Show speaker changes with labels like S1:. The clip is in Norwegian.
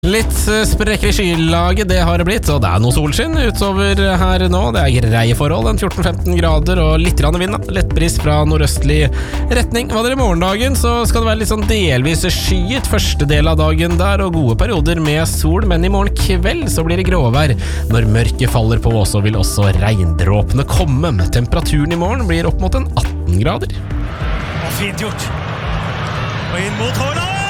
S1: Litt sprekker i skylaget, det har det blitt, og det noe solskinn utover her nå. Det greie forhold, 14-15 grader og litt grann vind. Lettbris fra nordøstlig retning. Hva det i morgendagen, så skal det være litt sånn delvis skyet første del av dagen der, og gode perioder med sol, men i morgen kveld så blir det gråvær. Når mørket faller på, så vil også regndråpene komme. Temperaturen i morgen blir opp mot 18 grader.
S2: Og fint gjort. Og inn mot Haaland!